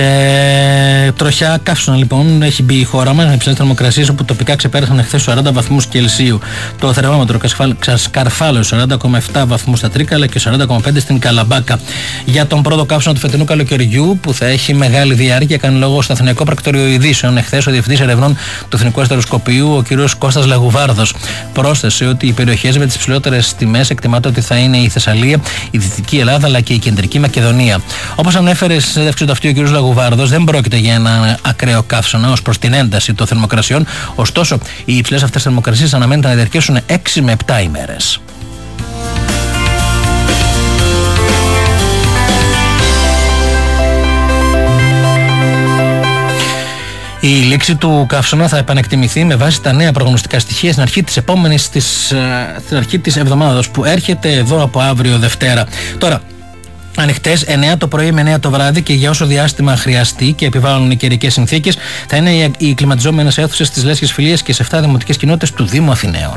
Τροχιά καύσωνα λοιπόν έχει μπει η χώρα μας με υψηλές θερμοκρασίες, όπου τοπικά ξεπέρασαν χθες 40 βαθμούς Κελσίου. Το θερμόμετρο σκαρφάλωσε 40,7 βαθμούς στα Τρίκαλα και 40,5 στην Καλαμπάκα. Για τον πρώτο καύσωνα του φετινού καλοκαιριού, που θα έχει μεγάλη διάρκεια, κάνει λόγο στο Αθηναϊκό Πρακτορείο Ειδήσεων εχθές ο Διευθυντής Ερευνών του Εθνικού Αστεροσκοπείου, ο κ. Κώστας Λαγουβάρδος. Πρόσθεσε ότι οι περιοχές με τις υψηλότερες τιμές εκτιμάται ότι θα είναι η Θεσσαλία, η Δυτική Ελλάδα αλλά και η Κεντρική Μακεδονία. Όπως ανέφερε σε συνέντευξη του αυτή ο κ. Λαγουβάρδος, δεν πρόκειται για ένα ακραίο καύσωνα ως προς την ένταση των θερμοκρασιών, ωστόσο οι υψηλές αυτές θερμοκρασίες αναμένεται να διαρκέσουν 6 με 7 ημέρες. Η λήξη του καύσωνα θα επανεκτιμηθεί με βάση τα νέα προγνωστικά στοιχεία στην αρχή της εβδομάδας που έρχεται εδώ από αύριο Δευτέρα. Τώρα, ανοιχτές 9 το πρωί με 9 το βράδυ και για όσο διάστημα χρειαστεί και επιβάλλουν οι καιρικές συνθήκες, θα είναι οι κλιματιζόμενες αίθουσες της Λέσχης Φιλίας και σε 7 δημοτικές κοινότητες του Δήμου Αθηναίων.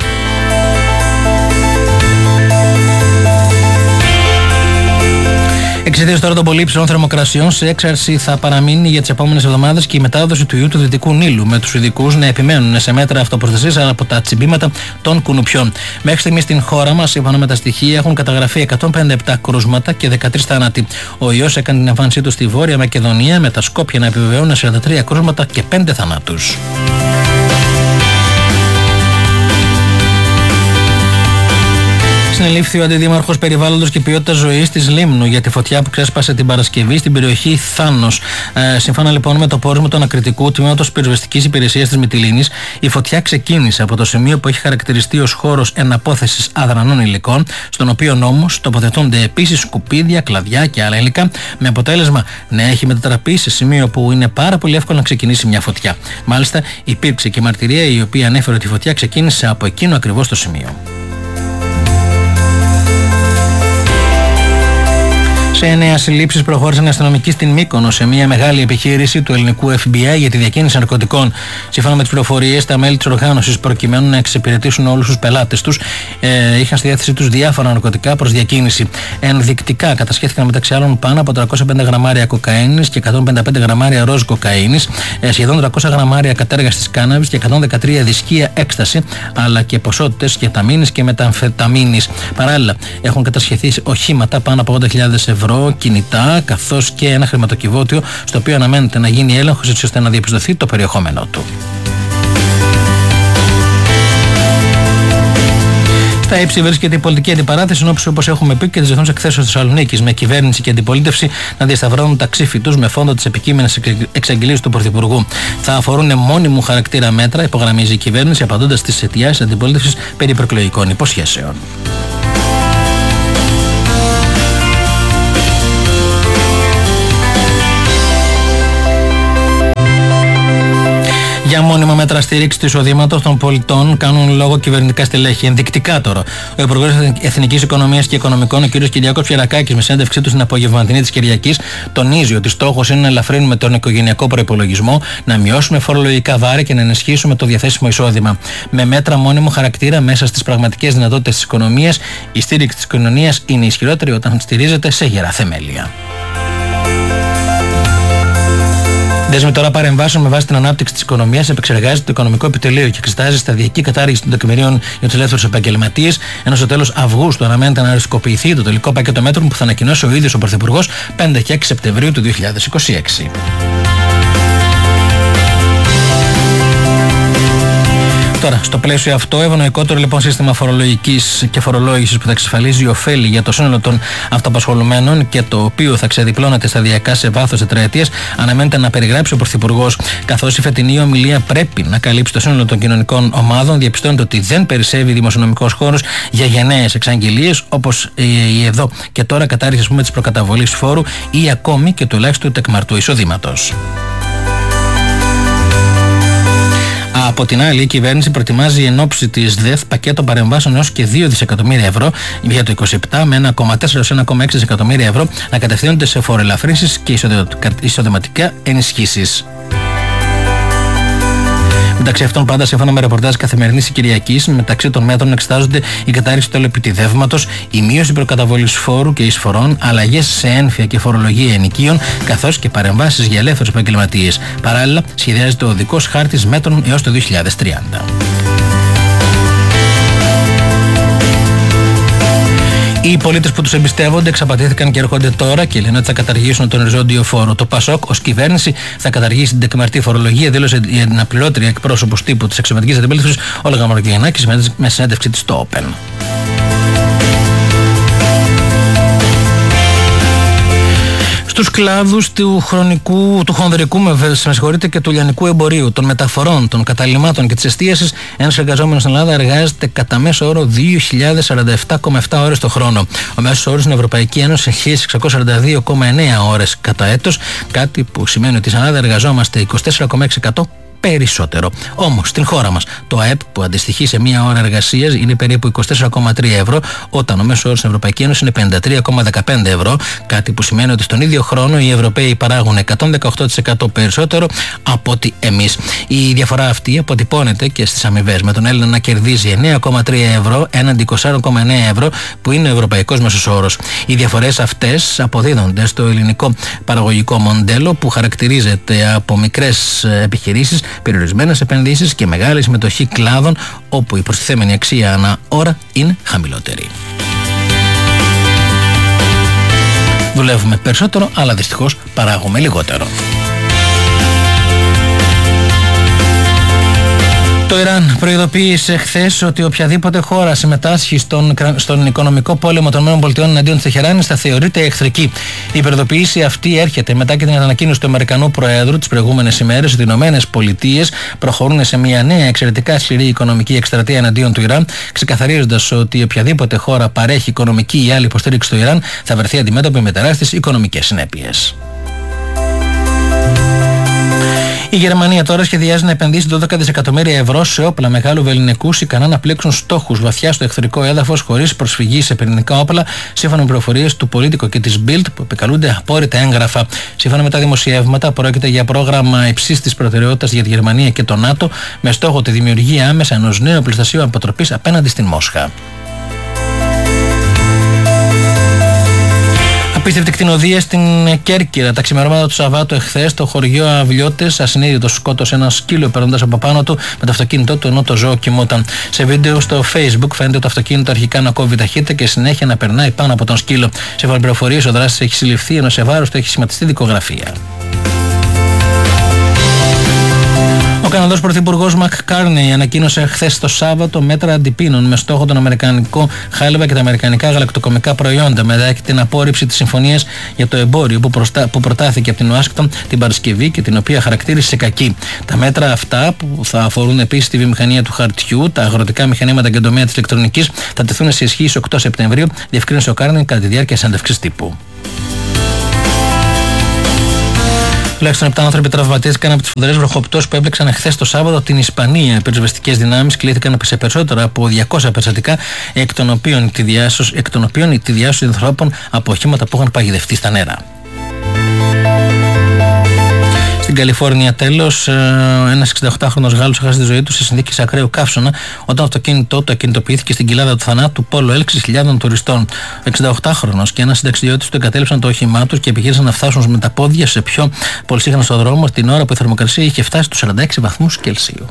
Εξαιτίας τώρα των πολύ υψηλών θερμοκρασιών, σε έξαρση θα παραμείνει για τις επόμενες εβδομάδες και η μετάδοση του ιού του Δυτικού Νείλου, με τους ειδικούς να επιμένουν σε μέτρα αυτοπροστασίας από τα τσιμπήματα των κουνουπιών. Μέχρι στιγμής στην χώρα μας, σύμφωνα με τα στοιχεία, έχουν καταγραφεί 157 κρούσματα και 13 θάνατοι. Ο ιός έκανε την εμφάνισή του στη Βόρεια Μακεδονία, με τα Σκόπια να επιβεβαιώνουν 43 κρούσματα και 5 θανάτους. Συνελήφθη ο Αντιδήμαρχος Περιβάλλοντος και Ποιότητας Ζωής της Λίμνου για τη φωτιά που ξέσπασε την Παρασκευή στην περιοχή Θάνος. Σύμφωνα λοιπόν με το πόρισμα του ανακριτικού τμήματος πυροσβεστικής υπηρεσίας της Μυτιλήνης, η φωτιά ξεκίνησε από το σημείο που έχει χαρακτηριστεί ως χώρος εναπόθεσης αδρανών υλικών, στον οποίο όμως τοποθετούνται επίσης σκουπίδια, κλαδιά και άλλα υλικά, με αποτέλεσμα να έχει μετατραπεί σε σημείο που είναι πάρα πολύ εύκολο να ξεκινήσει μια φωτιά. Μάλιστα, υπήρξε και μαρτυρία η οποία ανέφερε ότι η φωτιά ξεκίνησε από εκείνο ακριβώς το σημείο. Σε 9 συλλήψεις προχώρησαν οι αστυνομικοί στην Μύκονο σε μια μεγάλη επιχείρηση του ελληνικού FBI για τη διακίνηση ναρκωτικών. Σύμφωνα με τις πληροφορίες, τα μέλη της οργάνωσης, προκειμένου να εξυπηρετήσουν όλους τους πελάτες τους, είχαν στη διάθεσή τους διάφορα ναρκωτικά προς διακίνηση. Ενδεικτικά κατασχέθηκαν μεταξύ άλλων πάνω από 305 γραμμάρια κοκαίνης και 155 γραμμάρια ροζ κοκαίνης, σχεδόν 300 γραμμάρια κατέργαστης κάναβης και 113 δισκία έκσταση, αλλά και ποσότητες κεταμίνης και μεταμφεταμίνης. Παράλληλα, έχουν κατασχεθεί οχήματα πάνω από 80.000 ευρώ, κινητά, καθώς και ένα χρηματοκιβώτιο, στο οποίο αναμένεται να γίνει έλεγχος έτσι ώστε να διαπιστωθεί το περιεχόμενό του. Στα ύψη βρίσκεται η πολιτική αντιπαράθεση, όπως έχουμε πει, και τις διεθνούς εκθέσεις της Θεσσαλονίκης, με κυβέρνηση και αντιπολίτευση να διασταυρώνουν τα ξύφη τους με φόντο τις επικείμενες εξαγγελίες του Πρωθυπουργού. Θα αφορούν μόνιμου χαρακτήρα μέτρα, υπογραμμίζει η κυβέρνηση, απαντώντας στις αιτιάσεις της αντιπολίτευσης περί προεκλογικών υποσχέσεων. Για μόνιμα μέτρα στήριξη του εισοδήματος των πολιτών κάνουν λόγο κυβερνητικά στελέχη. Ενδεικτικά τώρα, ο Υπουργός Εθνικής Οικονομίας και Οικονομικών, ο κ. Κυριάκος Πιερακάκης, με συνέντευξή του στην απογευματινή της Κυριακής, τονίζει ότι στόχος είναι να ελαφρύνουμε τον οικογενειακό προϋπολογισμό, να μειώσουμε φορολογικά βάρη και να ενισχύσουμε το διαθέσιμο εισόδημα. Με μέτρα μόνιμου χαρακτήρα μέσα στις πραγματικές δυνατότητες της οικονομίας, η στήριξη της κοινωνίας είναι ισχυρότερη όταν στηρίζεται σε γερά θεμέλια. Δέσμη τώρα παρεμβάσεων με βάση την ανάπτυξη της οικονομίας επεξεργάζεται το Οικονομικό Επιτελείο και εξετάζει σταδιακή κατάργηση των τεκμηρίων για τους ελεύθερους επαγγελματίες, ενώ στο τέλος Αυγούστου αναμένεται να οριστικοποιηθεί το τελικό πακέτο μέτρων που θα ανακοινώσει ο ίδιος ο Πρωθυπουργός 5 και 6 Σεπτεμβρίου του 2026. Τώρα, στο πλαίσιο αυτό, ευνοϊκότερο λοιπόν σύστημα φορολογικής και φορολόγησης που θα εξασφαλίζει ωφέλη για το σύνολο των αυτοαπασχολουμένων και το οποίο θα ξεδιπλώνεται σταδιακά σε βάθος τετραετίας, αναμένεται να περιγράψει ο Πρωθυπουργός. Καθώς η φετινή ομιλία πρέπει να καλύψει το σύνολο των κοινωνικών ομάδων, διαπιστώνεται ότι δεν περισσεύει δημοσιονομικός χώρος για γενναίες εξαγγελίες, όπως η εδώ και τώρα κατάργηση της προκαταβολής φόρου ή ακόμη και του ελάχιστου τεκμαρτού εισοδήματος. Από την άλλη, η κυβέρνηση προετοιμάζει εν ώψη της ΔΕΘ πακέτο παρεμβάσεων έως και 2 δισεκατομμύρια ευρώ για το 2027, με 1,4-1,6 δισεκατομμύρια ευρώ να κατευθύνονται σε φοροελαφρύνσεις και εισοδηματικά ενισχύσεις. Μεταξύ αυτών, πάντα σύμφωνα με ρεπορτάζ Καθημερινής Κυριακής, μεταξύ των μέτρων εξετάζονται η κατάρριξη του ολοεπιτιδεύματος, η μείωση προκαταβολής φόρου και εισφορών, αλλαγές σε ένφια και φορολογία ενοικίων, καθώς και παρεμβάσεις για ελεύθερους επαγγελματίες. Παράλληλα, σχεδιάζεται ο οδικός χάρτης μέτρων έως το 2030. Οι πολίτες που τους εμπιστεύονται εξαπατήθηκαν και έρχονται τώρα και λένε ότι θα καταργήσουν τον οριζόντιο φόρο. Το ΠΑΣΟΚ ως κυβέρνηση θα καταργήσει την τεκμαρτή φορολογία, δήλωσε η αναπληρώτρια εκπρόσωπος τύπου της αξιωματικής αντιπολίτευσης, Όλγα Μαυρογιαννάκη, με συνέντευξη της στο Open. Στους κλάδους του χονδρικού και του λιανικού εμπορίου, των μεταφορών, των καταλυμάτων και της εστίασης, ένας εργαζόμενος στην Ελλάδα εργάζεται κατά μέσο όρο 2.047,7 ώρες το χρόνο. Ο μέσος όρος στην Ευρωπαϊκή Ένωση 1.642,9 ώρες κατά έτος, κάτι που σημαίνει ότι στην Ελλάδα εργαζόμαστε 24,6% περισσότερο. Όμως στην χώρα μας το ΑΕΠ που αντιστοιχεί σε μία ώρα εργασίας είναι περίπου 24,3 ευρώ, όταν ο μέσος όρος στην Ευρωπαϊκή Ένωση είναι 53,15 ευρώ, κάτι που σημαίνει ότι στον ίδιο χρόνο οι Ευρωπαίοι παράγουν 118% περισσότερο από ότι εμείς. Η διαφορά αυτή αποτυπώνεται και στις αμοιβές, με τον Έλληνα να κερδίζει 9,3 ευρώ έναντι 24,9 ευρώ που είναι ο ευρωπαϊκός μέσος όρος. Οι διαφορές αυτές αποδίδονται στο ελληνικό παραγωγικό μοντέλο που χαρακτηρίζεται από μικρές επιχειρήσεις, περιορισμένες επενδύσεις και μεγάλη συμμετοχή κλάδων όπου η προστιθέμενη αξία ανά ώρα είναι χαμηλότερη. Δουλεύουμε περισσότερο, αλλά δυστυχώς παράγουμε λιγότερο. Το Ιράν προειδοποίησε χθες ότι οποιαδήποτε χώρα συμμετάσχει στον οικονομικό πόλεμο των ΗΠΑ εναντίον της Τεχεράνης θα θεωρείται εχθρική. Η προειδοποίηση αυτή έρχεται μετά και την ανακοίνωση του Αμερικανού Προέδρου τις προηγούμενες ημέρες ότι οι ΗΠΑ προχωρούν σε μια νέα εξαιρετικά σκληρή οικονομική εκστρατεία εναντίον του Ιράν, ξεκαθαρίζοντας ότι οποιαδήποτε χώρα παρέχει οικονομική ή άλλη υποστήριξη στο Ιράν θα βρεθεί αντιμέτωπη με τεράστιες οικονομικές συνέπειες. Η Γερμανία τώρα σχεδιάζει να επενδύσει 12 δισεκατομμύρια ευρώ σε όπλα μεγάλου βεληνικούς ικανά να πλήξουν στόχους βαθιά στο εχθρικό έδαφος χωρίς προσφυγή σε πυρηνικά όπλα, σύμφωνα με πληροφορίες του Politico και της Bild που επικαλούνται απόρριτα έγγραφα. Σύμφωνα με τα δημοσιεύματα, πρόκειται για πρόγραμμα υψίστης προτεραιότητας για τη Γερμανία και το ΝΑΤΟ, με στόχο τη δημιουργία άμεσα ενός νέου οπλοστασίου αποτροπής απέναντι στην Μόσχα. Απίστευτη κτηνοδία στην Κέρκυρα. Τα ξημερώματα του Σαββάτου εχθές, στο χωριό Αυλιώτες, ασυνείδητος σκότωσε ένα σκύλο περνώντας από πάνω του με το αυτοκίνητό του ενώ το ζώο κοιμόταν. Σε βίντεο στο Facebook φαίνεται το αυτοκίνητο αρχικά να κόβει ταχύτητα και συνέχεια να περνάει πάνω από τον σκύλο. Σε πληροφορίες, ο δράστης έχει συλληφθεί ενώ σε βάρος του έχει σχηματιστεί δικογραφία. Ο Καναδός Πρωθυπουργός Μακ Κάρνεϊ ανακοίνωσε χθες το Σάββατο μέτρα αντιπίνων με στόχο τον αμερικανικό χάλιβα και τα αμερικανικά γαλακτοκομικά προϊόντα, μετά την απόρριψη της συμφωνίας για το εμπόριο που προτάθηκε από την Ουάσιγκτον την Παρασκευή και την οποία χαρακτήρισε κακή. Τα μέτρα αυτά, που θα αφορούν επίσης τη βιομηχανία του χαρτιού, τα αγροτικά μηχανήματα και τον τομέα της ηλεκτρονικής, θα τεθούν σε ισχύ στις 8 Σεπτεμβρίου, διευκρίνησε ο Κάρνεϊ κατά τη διάρκεια συνέντευξης τύπου. Τουλάχιστον 7 άνθρωποι τραυματίστηκαν από τις φοδρές βροχοπτώσεις που έπληξαν εχθές το Σάββατο την Ισπανία. Οι πυροσβεστικές δυνάμεις κλήθηκαν σε περισσότερα από 200 περιστατικά, εκ των οποίων η τη διάσωση ανθρώπων από οχήματα που είχαν παγιδευτεί στα νερά. Στην Καλιφόρνια, τέλος, ένας 68χρονος Γάλλος έχασε τη ζωή του σε συνθήκες ακραίου καύσωνα όταν το αυτοκίνητό του ακινητοποιήθηκε στην κοιλάδα του θανάτου πόλο έλξης χιλιάδων τουριστών. Ο 68χρονος και ένας συνταξιδιώτης του εγκατέλειψαν το όχημά τους και επιχείρησαν να φτάσουν με τα πόδια σε πιο πολυσύχναστο στο δρόμο την ώρα που η θερμοκρασία είχε φτάσει στους 46 βαθμούς Κελσίου.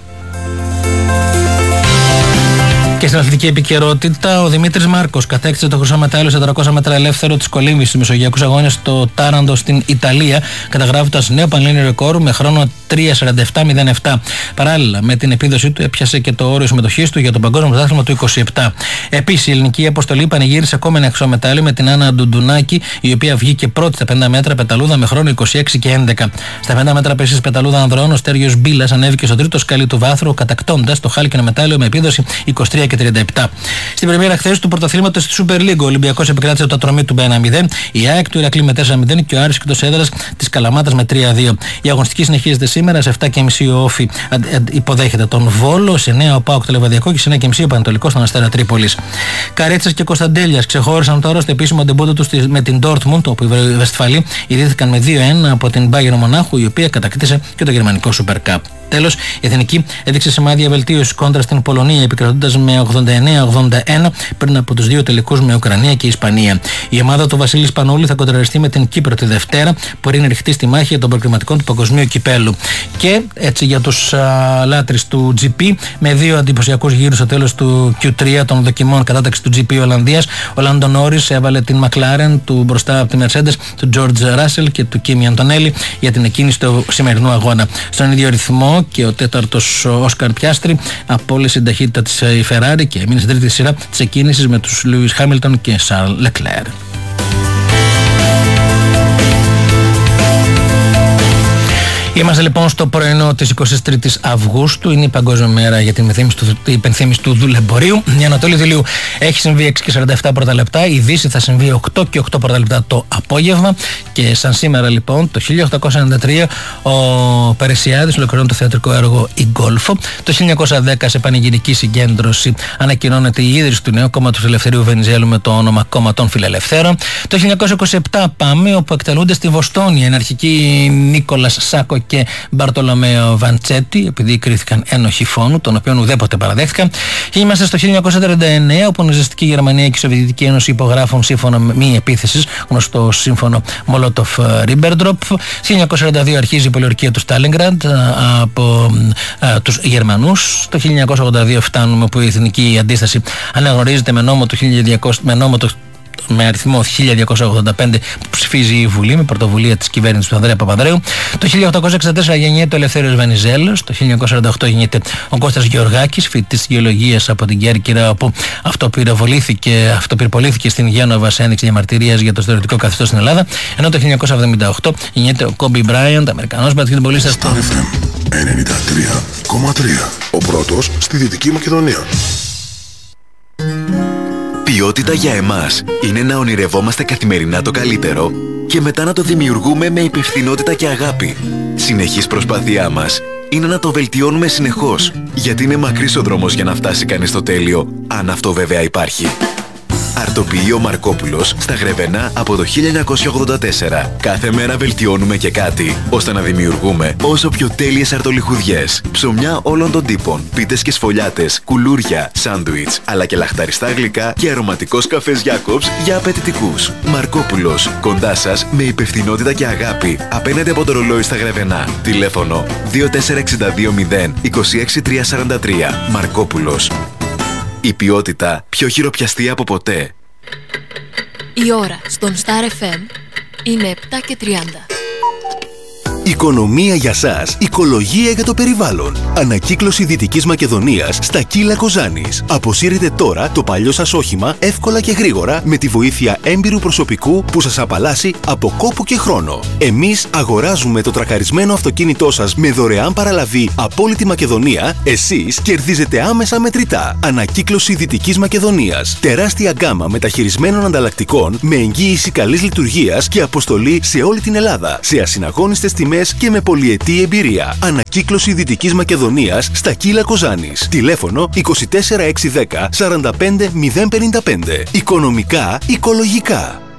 Και στην αθλητική επικαιρότητα, ο Δημήτρης Μάρκος κατέκτησε το χρυσό μετάλλιο σε 400 μέτρα ελεύθερο της κολύμβησης στους Μεσογειακούς Αγώνες στο Τάραντο στην Ιταλία, καταγράφοντας νέο πανελλήνιο ρεκόρ με χρόνο 3:47:07. Παράλληλα με την επίδοσή του, έπιασε και το όριο συμμετοχής του για το Παγκόσμιο Πρωτάθλημα του 27. Επίσης, η ελληνική αποστολή πανηγύρισε ακόμα ένα χρυσό μετάλλιο με την Άννα Ντουντουνάκη, η οποία βγήκε πρώτη στα 50 μέτρα πεταλούδα με χρόνο 26:11. Στα 50 μέτρα πέσης πεταλούδα ανδρών, ο Στέργιος Μπίλας ανέβηκε στο τρίτο σκαλί του βάθρου, κατακτώντας το χάλκινο μετάλλιο με επίδοση 23:23. 21:37. Στην πρεμιέρα χθες του πρωταθλήματος της Super League, ο Ολυμπιακός επικράτησε το ατρωμί του με 1-0, η ΑΕΚ του Ηρακλή με 4-0 και ο Άρης εκτός έδρας της Καλαμάτας με 3-2. Η αγωνιστική συνεχίζεται σήμερα. Σε 7:30 ο Όφη υποδέχεται τον Βόλο, σε 9 ο ΠΑΟΚ το Λεβαδιακό και σε 9:30 ο Πανετολικός στον Αστέρα Τρίπολης. Καρέτσας και Κωνσταντέλιας ξεχώρισαν τώρα στο επίσημο ντεμπούτο τους με την Dortmund, όπου οι Βεσφαλοί ιδρύθηκαν με 2-1 από την Bayern Μονάχου, η οποία κατακτήσε και το γερμανικό Super Cup. Τέλος, η Εθνική έδειξε σημάδια βελτίωση κόντρα στην Πολωνία, επικρατώντας με 89-81 πριν από τους δύο τελικούς με Ουκρανία και Ισπανία. Η ομάδα του Βασίλη Σπανούλη θα κοντραριστεί με την Κύπρο τη Δευτέρα, που είναι ρηχτή στη μάχη για των προκριματικών του Παγκοσμίου Κυπέλου. Και έτσι για τους λάτρεις του GP, με δύο εντυπωσιακούς γύρους στο τέλος του Q3 των δοκιμών κατάταξη του GP Ολλανδίας, ο Λάντο Νόρις έβαλε την McLaren του μπροστά από τη Mercedes, του George Russell και του Kimi Antonelli για την εκκίνηση του σημερινού αγώνα. Στον ίδιο ρυθμό και ο τέταρτος Όσκαρ Πιάστρι απόλυσε την ταχύτητα της η Ferrari και έμεινε στην τρίτη σειρά της εκκίνησης με τους Lewis Hamilton και Charles Leclerc. Είμαστε λοιπόν στο πρωινό της 23ης Αυγούστου, είναι η Παγκόσμια Μέρα για την υπενθύμηση του δουλεμπορίου. Η Ανατολή Δηλίου έχει συμβεί 6:47 πρώτα λεπτά, η Δύση θα συμβεί 8 και 8 πρώτα λεπτά το απόγευμα. Και σαν σήμερα λοιπόν, το 1893, ο Περεσιάδης ολοκληρώνει το θεατρικό έργο «Η Γκόλφο». Το 1910, σε πανηγυρική συγκέντρωση, ανακοινώνεται η ίδρυση του νέου κόμματος Ελευθερίου Βενιζέλου με το όνομα Κόμμα των Φιλελευθέρων. Το 1927 πάμε, όπου εκτελούνται στη Βοστόνη οι αναρχικοί Νίκολας Σάκο και Μπαρτολομέο Βαντσέτη, επειδή κρίθηκαν ένοχοι φόνου, τον οποίον ουδέποτε παραδέχτηκαν. Και είμαστε στο 1939, όπου η ναζιστική Γερμανία και η Σοβιετική Ένωση υπογράφουν σύμφωνο μη επίθεσης, γνωστό σύμφωνο Μολότοφ-Ρίμπερντροπ. 1942 αρχίζει η πολιορκία του Στάλινγκραντ από τους Γερμανούς. Το 1982 φτάνουμε που η εθνική αντίσταση αναγνωρίζεται με νόμο με αριθμό 1285 που ψηφίζει η Βουλή με πρωτοβουλία της κυβέρνησης του Ανδρέα Παπανδρέου. Το 1864 γεννιέται ο Ελευθέριος Βενιζέλος. Το 1948 γεννιέται ο Κώστας Γεωργάκης, φοιτητής γεωλογίας από την Κέρκυρα, όπου αυτοπυρπολήθηκε στην Γένοβα σε ένδειξη διαμαρτυρίας για το στερεωτικό καθεστώς στην Ελλάδα. Ενώ το 1978 γεννιέται ο Κόμπι Μπράιαντ, Αμερικανός μπασκετμπολίστας. Star FM 93,3. Ο πρώτος στη Δυτική Μακεδονία. Ποιότητα για εμάς είναι να ονειρευόμαστε καθημερινά το καλύτερο και μετά να το δημιουργούμε με υπευθυνότητα και αγάπη. Συνεχής προσπάθειά μας είναι να το βελτιώνουμε συνεχώς, γιατί είναι μακρύς ο δρόμος για να φτάσει κανείς στο τέλειο, αν αυτό βέβαια υπάρχει. Αρτοποιείο Μαρκόπουλος στα Γρεβενά από το 1984. Κάθε μέρα βελτιώνουμε και κάτι, ώστε να δημιουργούμε όσο πιο τέλειες αρτολιχουδιές. Ψωμιά όλων των τύπων, πίτες και σφολιάτες, κουλούρια, σάντουιτς, αλλά και λαχταριστά γλυκά και αρωματικός καφές Γιάκοψ για απαιτητικούς. Μαρκόπουλος, κοντά σας με υπευθυνότητα και αγάπη, απέναντι από το ρολόι στα Γρεβενά. Τηλέφωνο 24620 26343. Μαρκόπουλος. Η ποιότητα πιο χειροπιαστή από ποτέ. Η ώρα στον Star FM είναι 7:30. Οικονομία για σας, οικολογία για το περιβάλλον. Ανακύκλωση Δυτικής Μακεδονίας στα Κύλα Κοζάνης. Αποσύρετε τώρα το παλιό σας όχημα εύκολα και γρήγορα με τη βοήθεια έμπειρου προσωπικού που σας απαλλάσσει από κόπο και χρόνο. Εμείς αγοράζουμε το τρακαρισμένο αυτοκίνητό σας με δωρεάν παραλαβή από όλη τη Μακεδονία. Εσείς κερδίζετε άμεσα μετρητά. Ανακύκλωση Δυτικής Μακεδονίας. Τεράστια γκάμα μεταχειρισμένων ανταλλακτικών με εγγύηση καλής λειτουργίας και αποστολή σε όλη την Ελλάδα. Σε ασυναγώνιστες τιμές και με πολυετή εμπειρία. Ανακύκλωση Δυτικής Μακεδονίας στα Κύλα Κοζάνης. Τηλέφωνο 24610 45055. Οικονομικά, οικολογικά.